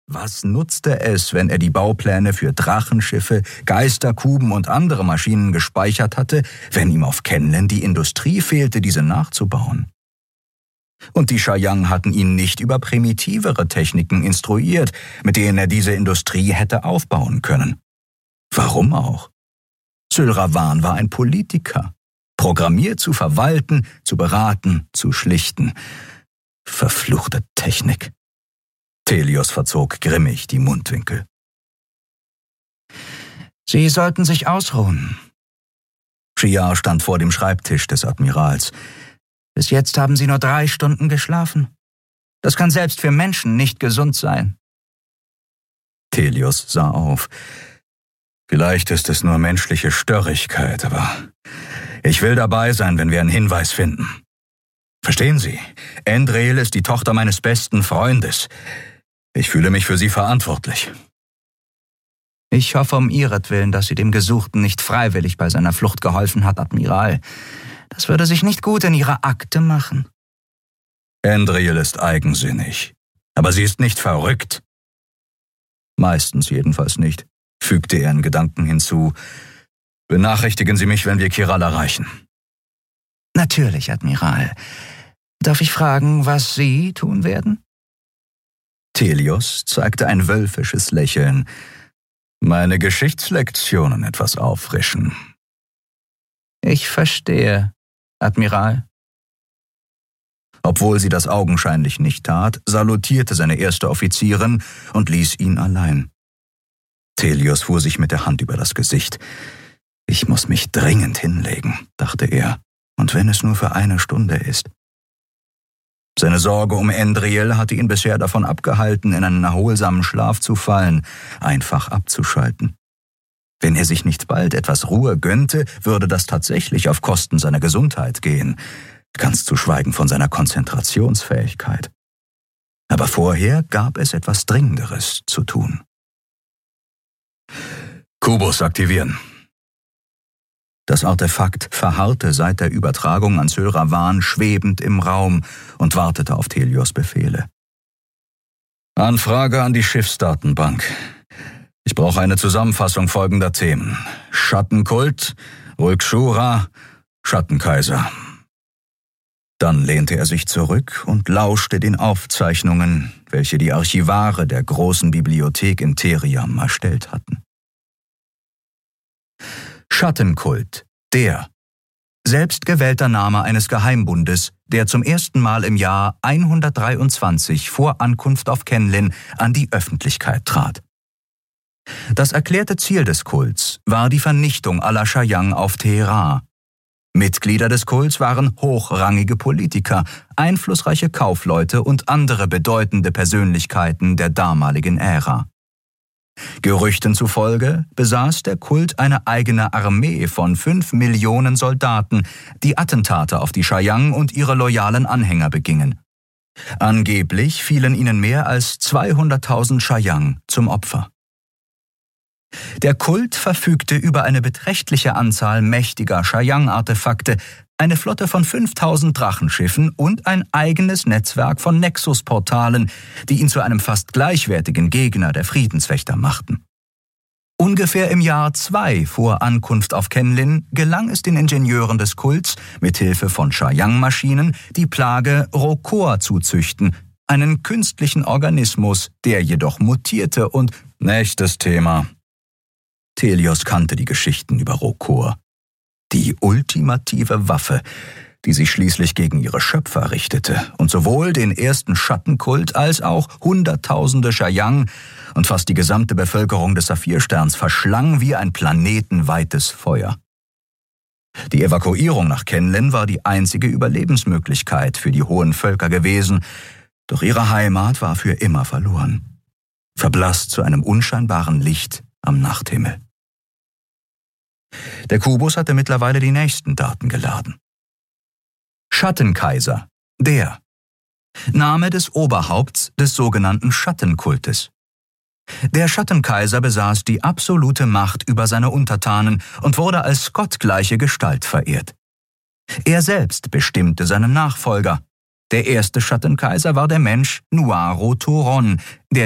Was nutzte es, wenn er die Baupläne für Drachenschiffe, Geisterkuben und andere Maschinen gespeichert hatte, wenn ihm auf Kenlen die Industrie fehlte, diese nachzubauen? Und die Shayang hatten ihn nicht über primitivere Techniken instruiert, mit denen er diese Industrie hätte aufbauen können. Warum auch? Sylravan war ein Politiker, programmiert zu verwalten, zu beraten, zu schlichten. Verfluchte Technik. Telios verzog grimmig die Mundwinkel. Sie sollten sich ausruhen. Shiar stand vor dem Schreibtisch des Admirals. Bis jetzt haben Sie nur 3 Stunden geschlafen. Das kann selbst für Menschen nicht gesund sein. Telios sah auf. Vielleicht ist es nur menschliche Störrigkeit, aber ich will dabei sein, wenn wir einen Hinweis finden. Verstehen Sie, Endrel ist die Tochter meines besten Freundes. Ich fühle mich für sie verantwortlich. Ich hoffe um Ihretwillen, dass sie dem Gesuchten nicht freiwillig bei seiner Flucht geholfen hat, Admiral. Das würde sich nicht gut in Ihrer Akte machen. Endrel ist eigensinnig, aber sie ist nicht verrückt. Meistens jedenfalls nicht, fügte er in Gedanken hinzu. Benachrichtigen Sie mich, wenn wir Kiral erreichen. Natürlich, Admiral. Darf ich fragen, was Sie tun werden? Telios zeigte ein wölfisches Lächeln. Meine Geschichtslektionen etwas auffrischen. Ich verstehe, Admiral. Obwohl sie das augenscheinlich nicht tat, salutierte seine erste Offizierin und ließ ihn allein. Telios fuhr sich mit der Hand über das Gesicht. Ich muss mich dringend hinlegen, dachte er, und wenn es nur für 1 Stunde ist. Seine Sorge um Endrel hatte ihn bisher davon abgehalten, in einen erholsamen Schlaf zu fallen, einfach abzuschalten. Wenn er sich nicht bald etwas Ruhe gönnte, würde das tatsächlich auf Kosten seiner Gesundheit gehen, ganz zu schweigen von seiner Konzentrationsfähigkeit. Aber vorher gab es etwas Dringenderes zu tun. Kubus aktivieren. Das Artefakt verharrte seit der Übertragung an Sylravan schwebend im Raum und wartete auf Telios Befehle. Anfrage an die Schiffsdatenbank. Ich brauche eine Zusammenfassung folgender Themen. Schattenkult, Rukshura, Schattenkaiser. Dann lehnte er sich zurück und lauschte den Aufzeichnungen, welche die Archivare der großen Bibliothek in Theriam erstellt hatten. Schattenkult, der selbstgewählter Name eines Geheimbundes, der zum ersten Mal im Jahr 123 vor Ankunft auf Kenlin an die Öffentlichkeit trat. Das erklärte Ziel des Kults war die Vernichtung aller Shayang auf Tehra. Mitglieder des Kults waren hochrangige Politiker, einflussreiche Kaufleute und andere bedeutende Persönlichkeiten der damaligen Ära. Gerüchten zufolge besaß der Kult eine eigene Armee von 5 Millionen Soldaten, die Attentate auf die Shayang und ihre loyalen Anhänger begingen. Angeblich fielen ihnen mehr als 200.000 Shayang zum Opfer. Der Kult verfügte über eine beträchtliche Anzahl mächtiger Shayang-Artefakte, eine Flotte von 5.000 Drachenschiffen und ein eigenes Netzwerk von Nexus-Portalen, die ihn zu einem fast gleichwertigen Gegner der Friedenswächter machten. Ungefähr im Jahr 2 vor Ankunft auf Kenlin gelang es den Ingenieuren des Kults, mithilfe von Shayang-Maschinen die Plage Rokor zu züchten, einen künstlichen Organismus, der jedoch mutierte und... Nächstes Thema. Telios kannte die Geschichten über Rokor. Die ultimative Waffe, die sich schließlich gegen ihre Schöpfer richtete und sowohl den ersten Schattenkult als auch Hunderttausende Shayang und fast die gesamte Bevölkerung des Saphirsterns verschlang wie ein planetenweites Feuer. Die Evakuierung nach Kenlin war die einzige Überlebensmöglichkeit für die hohen Völker gewesen, doch ihre Heimat war für immer verloren, verblasst zu einem unscheinbaren Licht am Nachthimmel. Der Kubus hatte mittlerweile die nächsten Daten geladen. Schattenkaiser, der Name des Oberhaupts des sogenannten Schattenkultes. Der Schattenkaiser besaß die absolute Macht über seine Untertanen und wurde als gottgleiche Gestalt verehrt. Er selbst bestimmte seinen Nachfolger. Der erste Schattenkaiser war der Mensch Nuaro Turon, der